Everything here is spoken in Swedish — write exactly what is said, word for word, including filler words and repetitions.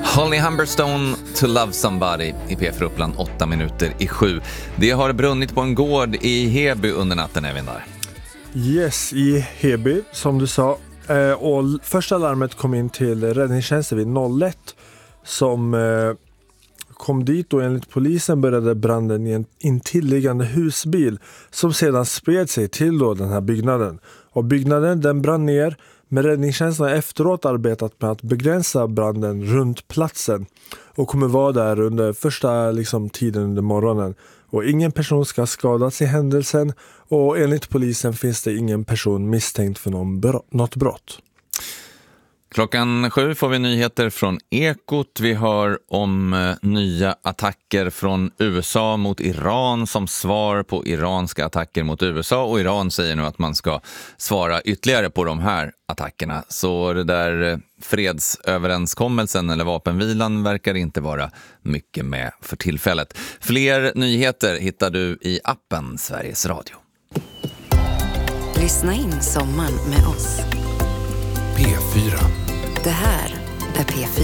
Holly Humberstone, To Love Somebody i P fyra Uppland, åtta minuter i sju. Det har brunnit på en gård i Heby under natten, även där. Yes, i Heby, som du sa. Och första larmet kom in till räddningstjänsten vid noll ett som kom dit, och enligt polisen började branden i en intilliggande husbil som sedan spred sig till då den här byggnaden. Och byggnaden den brann ner, men räddningstjänsten har efteråt arbetat med att begränsa branden runt platsen och kommer vara där under första liksom, tiden under morgonen. Och ingen person ska skadas i händelsen, och enligt polisen finns det ingen person misstänkt för någon bro- något brott. Klockan sju får vi nyheter från Ekot. Vi hör om eh, nya attacker från U S A mot Iran som svar på iranska attacker mot U S A. Och Iran säger nu att man ska svara ytterligare på de här attackerna. Så det där eh, fredsöverenskommelsen eller vapenvilan verkar inte vara mycket med för tillfället. Fler nyheter hittar du i appen Sveriges Radio. Lyssna in sommaren med oss. P fyra. Det här är P fyra.